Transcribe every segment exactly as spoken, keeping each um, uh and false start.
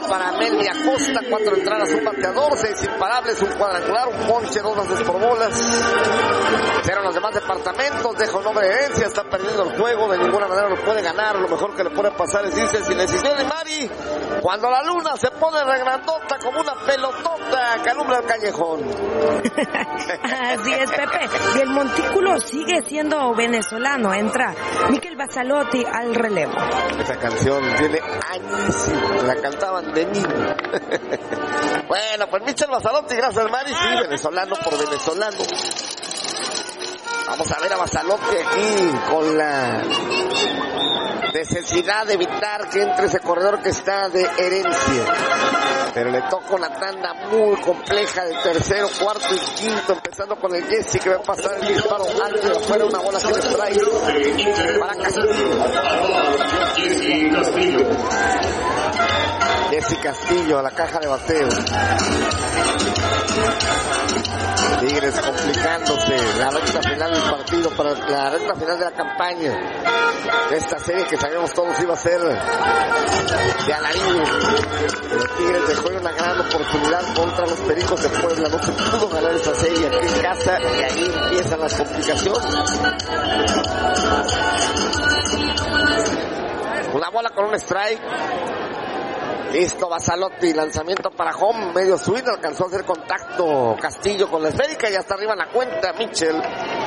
para Melvin Acosta, cuatro entradas, un bateador, seis imparables, un cuadrangular, un ponche, dos bases por bolas. Cero en los demás departamentos, deja un hombre de herencia, está perdiendo el juego, de ninguna manera lo puede ganar, lo mejor que le puede pasar es irse sin decisión de Mari, cuando la luna se pone regrandota como una pelotota que alumbra el callejón. Así es, Pepe, y el montículo sigue siendo venezolano, entra Mikel Bazzalotti al relevo. Esa canción tiene años, la cantaban de niño. Bueno, pues Mikel Bazzalotti, gracias Mari, sí, venezolano por venezolano. Vamos a ver a Bazzalotti aquí con la necesidad de evitar que entre ese corredor que está de herencia. Pero le toca una tanda muy compleja de tercero, cuarto y quinto, empezando con el Jesse que va a pasar el disparo alto de afuera, una bola sin strike para Castillo. Jesse Castillo a la caja de bateo. Tigres complicándose la recta final del partido, para la recta final de la campaña de esta serie que sabíamos todos iba a ser de alarido. Los Tigres dejó una gran oportunidad contra los Pericos de Puebla, no se pudo ganar esa serie aquí en casa y ahí empiezan las complicaciones. Una bola con un strike. Listo, Bazzalotti, lanzamiento para home, medio swing, alcanzó a hacer contacto Castillo con la esférica y ya está arriba en la cuenta Mitchell.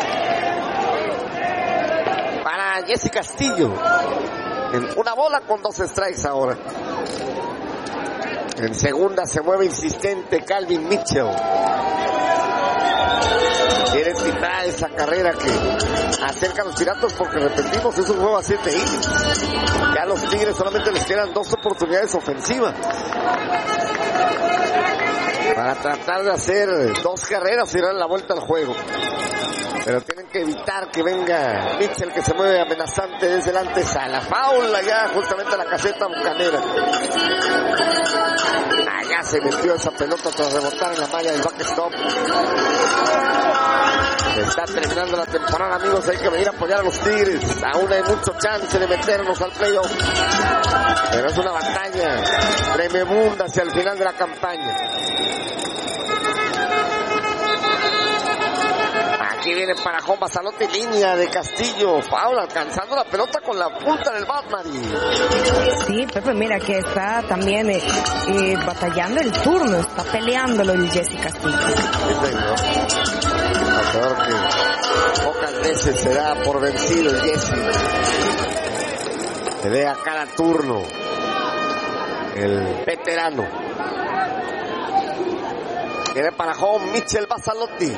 Para Jesse Castillo, en una bola con dos strikes ahora. En segunda se mueve insistente Calvin Mitchell. Quiere tirar esa carrera que acerca a los Piratas porque repetimos, es un juego a siete innings. Ya a los Tigres solamente les quedan dos oportunidades ofensivas para tratar de hacer dos carreras y dar la vuelta al juego. Pero tienen que evitar que venga Mitchell, que se mueve amenazante desde el antesala. Foul allá justamente a la caseta bucanera. Allá se metió esa pelota tras rebotar en la malla del backstop. Está terminando la temporada, amigos, hay que venir a apoyar a los Tigres. Aún hay mucho chance de meternos al playoff. Pero es una batalla tremenda hacia el final de la campaña. Aquí viene para Juan Bazzalotti, línea de Castillo, foul, alcanzando la pelota con la punta del Batman. Sí, Pepe, mira que está también eh, eh, batallando el turno, está peleándolo el Jesse Castillo. Bateador que pocas veces se da por vencido el Jesse. Se ve a cada turno el veterano. Viene para home Mikel Bazzalotti.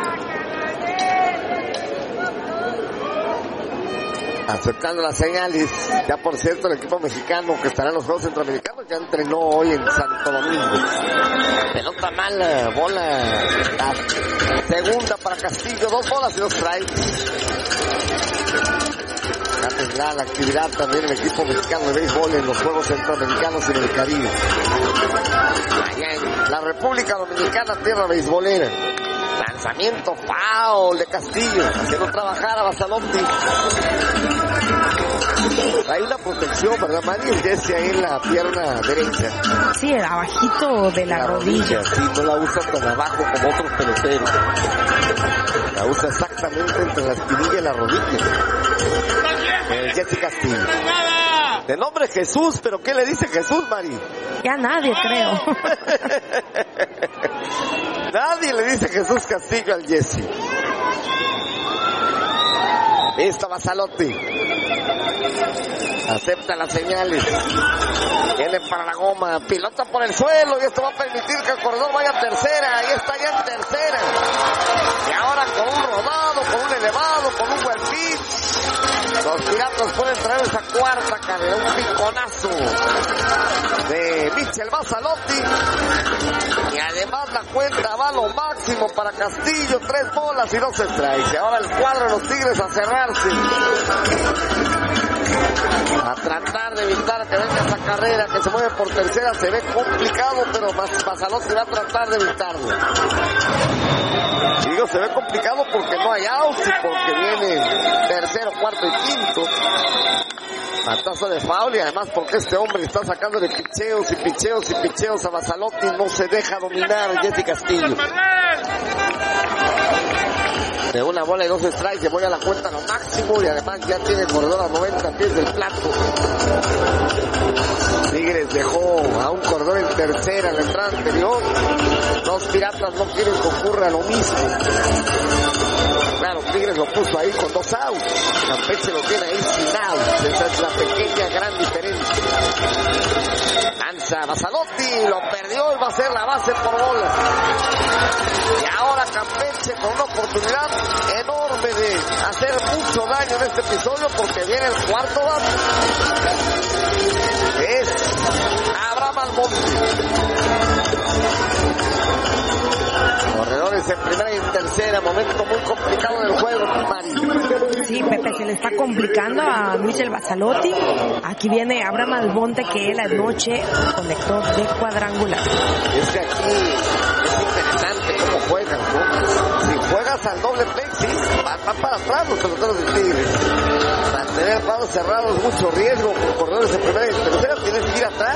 Aceptando las señales. Ya por cierto el equipo mexicano que estará en los Juegos Centroamericanos ya entrenó hoy en Santo Domingo. Pelota mala, bola la segunda para Castillo, dos bolas y dos strikes. Ya tendrá la actividad también el equipo mexicano de béisbol en los Juegos Centroamericanos y en el Caribe. Allá en la República Dominicana, tierra beisbolera. Lanzamiento foul de Castillo, haciendo trabajar a Bazzalotti. Hay una protección, ¿verdad, Mari? El Jesse ahí en la pierna derecha. Sí, abajito de la, la rodilla. rodilla. Sí, no la usa tan abajo como otros peloteros. La usa exactamente entre la espinilla y la rodilla. El Jesse Castillo. De nombre Jesús, pero ¿qué le dice Jesús, Mari? Ya nadie, creo. Nadie le dice Jesús Castillo al Jesse. Listo, Bazzalotti. Acepta las señales. Viene para la goma. Pilota por el suelo. Y esto va a permitir que el corredor vaya a tercera. Ahí está ya en tercera. Y ahora con un rodado, con un elevado, con un buen pitch, los Piratas pueden traer esa cuarta carrera. Un piconazo de Mikel Bazzalotti. Y además la cuenta va a lo máximo para Castillo. Tres bolas y dos strikes. Y ahora el cuadro de los Tigres a cerrarse. A tratar de evitar que venga esa carrera que se mueve por tercera. Se ve complicado, pero Bazzalotti va a tratar de evitarlo. Digo, se ve complicado porque no hay outs y porque viene tercero, cuarto y quinto. Matazo de foul y además porque este hombre está sacando de picheos y picheos y picheos a Bassalotti, no se deja dominar Jesse Castillo. De una bola y dos strikes, se voy a la cuenta a lo máximo y además ya tiene el corredor a noventa pies del plato. Tigres dejó a un corredor en tercera en la entrada anterior. Los Piratas no quieren que ocurra lo mismo. Claro, Tigres lo puso ahí con dos outs. Campeche lo tiene ahí sin outs. Esa es la pequeña gran diferencia. Lanza Bassalotti, lo perdió y va a ser la base por bola. Y ahora Campeche con una oportunidad enorme de hacer mucho daño en este episodio porque viene el cuarto bate. Es Abraham Almonte. Corredores en primera y en tercera, momento muy complicado del juego, Mari. Sí, Pepe, se le está complicando a Michel Bassalotti. Aquí viene Abraham Almonte, que la noche conectó de cuadrangular. Es que aquí es interesante cómo juegan, ¿no? Si juegas al doble play, sí, van, van para atrás los peloteros de Tigres. Mantener palos cerrados, mucho riesgo con corredores en primera y en tercera, tienes que ir atrás.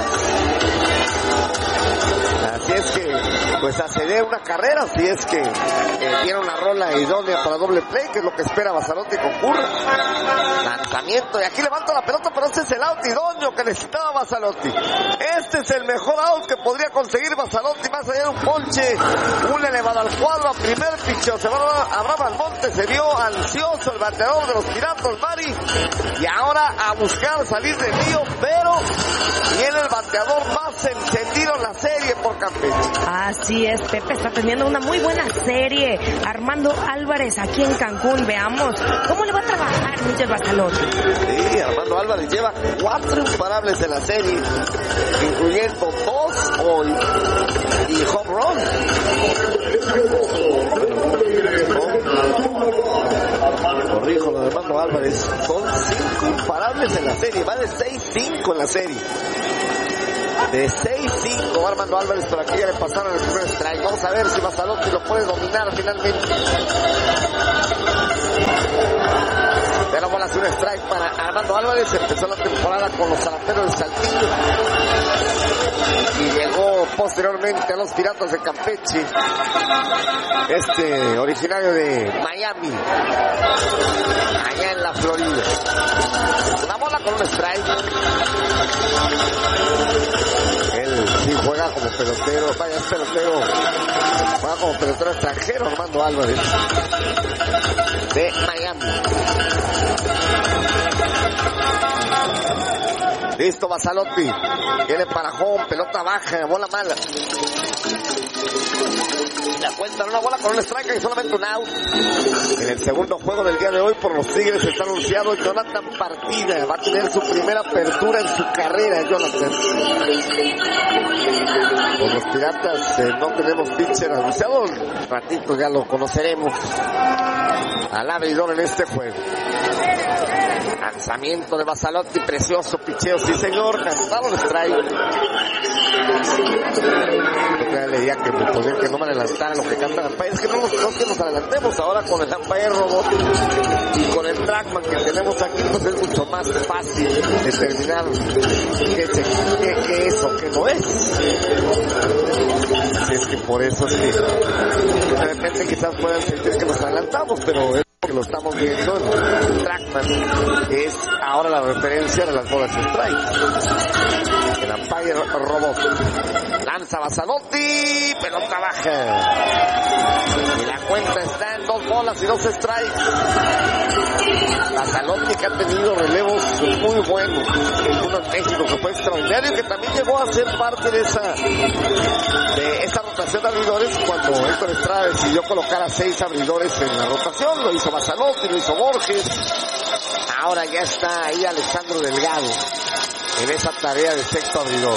Así es que, pues acceder una carrera, si es que eh, tiene una rola idónea para doble play, que es lo que espera Bassalotti que ocurra. Lanzamiento, y aquí levanta la pelota, pero este es el out idóneo que necesitaba Bassalotti. Este es el mejor out que podría conseguir Bassalotti, más allá de un ponche, un elevado al cuadro, a primer picheo. Se va a Abraham Almonte, se vio ansioso el bateador de los Piratas, Mari, y ahora a buscar salir del lío, pero viene el bateador más encendido en la serie por Campeche. Así es, Pepe está teniendo una muy buena serie. Armando Álvarez aquí en Cancún. Veamos cómo le va a trabajar Michel Bassalotti. Sí, Armando Álvarez lleva cuatro imparables en la serie, incluyendo dos hoy y home run. Corrijo lo de Armando Álvarez. Son cinco imparables en la serie. Va de seis cinco en la serie. De seis cinco Armando Álvarez, por aquí ya le pasaron el primer strike. Vamos a ver si Bassalotti lo puede dominar finalmente. De la bola, un strike para Armando Álvarez. Empezó la temporada con los Zaraperos de Saltillo y llegó posteriormente a los Piratas de Campeche. Este originario de Miami, allá en la Florida. La bola con un strike. Él sí juega como pelotero, vaya, es pelotero, juega como pelotero extranjero, Armando Álvarez, de Miami. Listo Bassalotti, viene para home, pelota baja, bola mala. La cuenta en una bola con un strike y solamente un out. En el segundo juego del día de hoy por los Tigres está anunciado Jonathan Partida. Va a tener su primera apertura en su carrera, Jonathan. Con los Piratas eh, no tenemos pitcher anunciado. Un ratito ya lo conoceremos al abridor en este juego. Lanzamiento de Bassalotti, precioso picheo, sí señor, cantado el strike. Yo le diría que me podían que no me adelantara lo que canta el umpire. Es que no nos, no es que nos adelantemos ahora con el umpire robot y con el trackman que tenemos aquí, pues es mucho más fácil determinar qué, se, qué, qué es o qué no es. Así es que por eso es que de repente quizás puedan sentir que nos adelantamos, pero es que lo estamos viendo en el trackman, que es ahora la referencia de las bolas strike. El umpire robot. Lanza Bassalotti, pelota baja. Y la cuenta está en dos bolas y dos strikes. Bassalotti, que ha tenido relevos muy buenos. Uno en México que fue extraordinario y que también llegó a ser parte de esa de esa rotación de abridores cuando Héctor Estrada decidió colocar a seis abridores en la rotación. Lo hizo Bassalotti, lo hizo Borges. Ahora ya está ahí Alexandro Delgado en esa tarea de sexto abridor.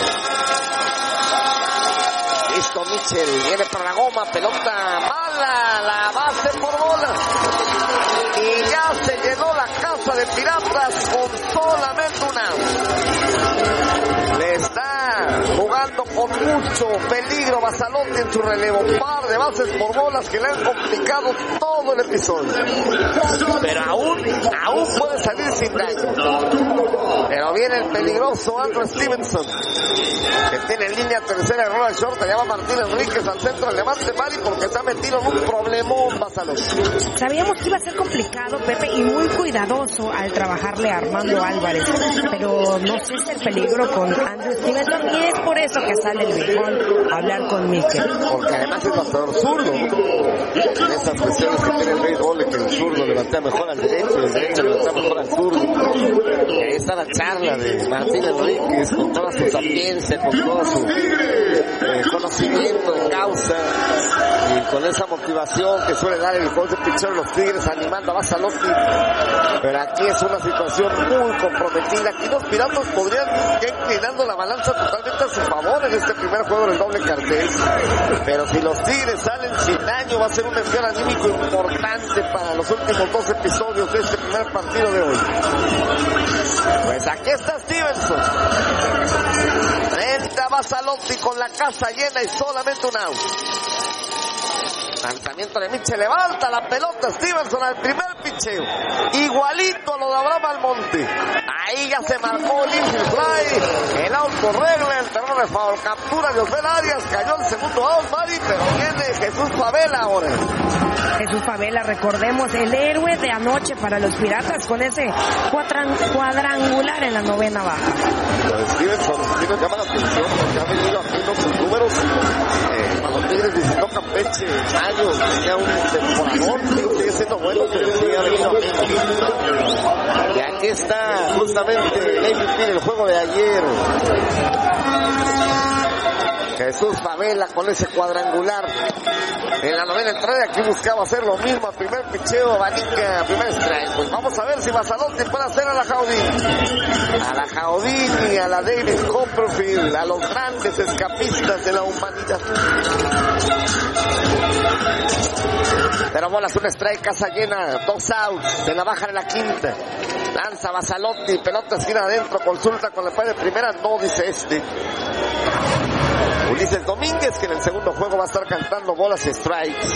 Listo Michel, viene para la goma, pelota mala, la base por bola. Y ya se llenó la casa de Piratas con solamente una. Le está jugando con mucho peligro a Bassalotti en su relevo. Par de bases por bolas que le han complicado todo el episodio. Pero aún, aún puede salir sin daño. Pero viene el peligroso Andrew Stevenson, que tiene línea tercera de rola short. Allá va Martín Enríquez al centro, el levante Mari, porque se ha metido en un problemón Bassalotti. Sabíamos que iba a ser complicado, Pepe, y muy cuidadoso al trabajarle a Armando Álvarez, pero no sé si el peligro con Andrew Stevenson, y es por eso que sale el béisbol a hablar con Mikel. Porque además es bateador zurdo. En esas cuestiones que tiene el béisbol, de que el zurdo levantea mejor al derecho, el derecho levantea mejor al zurdo. Y ahí está la charla de Martín Enríquez, con toda su sapiencia, con todo su eh, conocimiento de causa, y con esa motivación que suele dar el coach de pitcher de los Tigres, animando a Bassalotti. Pero aquí es una situación muy comprometida. Aquí los Piratas podrían ir inclinando la balanza totalmente a su favor en este primer juego del doble cartel. Pero si los Tigres salen sin daño, va a ser un envío anímico importante para los últimos dos episodios de este primer partido de hoy. Pues aquí está Stevenson, frente a Bassalotti con la casa llena y solamente un out. Lanzamiento de Mitchell, levanta la pelota Stevenson al primer picheo, igualito a lo de Abraham Almonte. Ahí ya se marcó el infield fly, el out por regla, el terreno de foul, captura de Osbel Arias, cayó el segundo out, Mari, pero viene Jesús Favela ahora. Jesús Favela, recordemos, el héroe de anoche para los Piratas con ese cuadrangular en la novena baja. Pues Stevenson sí nos llama la atención porque ha venido haciendo sus números eh, para los Tigres. Visitó Campeche en mayo, tenía un temporador, sigue siendo bueno, pero sí ha venido a y aquí está justamente el M V P del juego de ayer, Jesús Favela, con ese cuadrangular en la novena entrada. Aquí buscaba hacer lo mismo, primer picheo, abanica, primer strike. Pues vamos a ver si Bassalotti puede hacer a la Jaudini, a la Jaudini, a la Davis Copperfield, a los grandes escapistas de la humanidad. Pero bolas, un strike, casa llena, dos outs, se la baja en la quinta. Lanza Bassalotti, pelota esquina adentro, consulta con el padre de primera, no dice este. Ulises Domínguez, que en el segundo juego va a estar cantando bolas y strikes.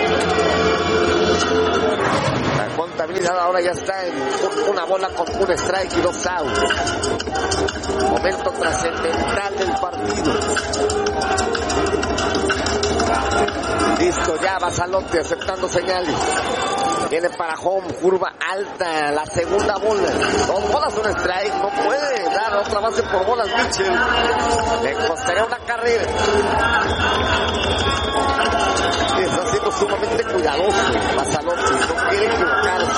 La contabilidad ahora ya está en una bola con un strike y dos outs. Momento trascendental del partido. Listo ya Bassalotti aceptando señales. Viene para home, curva alta, la segunda bola. Dos bolas, un strike. No puede dar otra base por bolas Mitchell. Le costaría una carrera. Y está siendo sumamente cuidadoso Bassalotti. No quiere equivocarse.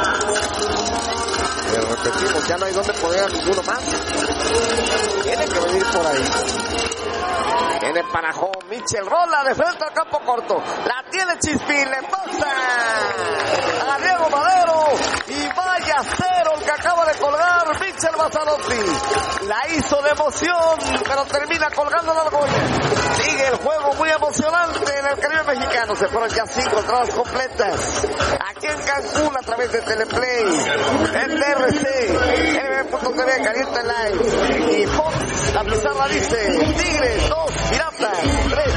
Pero repetimos, ya no hay donde poner a ninguno más. Tiene que venir por ahí. Viene para home, Mitchell rola de frente al campo corto. La tiene Chispín, le pasa a Diego Madero. Y vaya cero el que acaba de colgar Mitchell Bassalotti. La hizo de emoción, pero termina colgando la argolla. Sigue el juego muy emocionante en el Caribe mexicano. Se fueron ya cinco entradas completas. Aquí en Cancún a través de Teleplay, en T R C, N B punto T V, Caliente Live. Y Fox, la pizarra dice, Tigres dos, Piratas tres.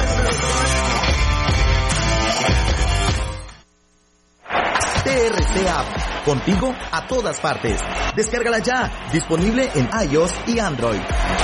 T R C App, contigo a todas partes. Descárgala ya, disponible en iOS y Android.